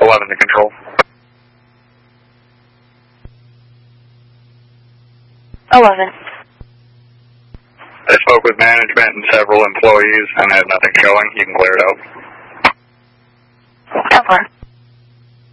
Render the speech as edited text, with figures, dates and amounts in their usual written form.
11 to control. 11. I spoke with management and several employees and had nothing showing. You can clear it out. Over.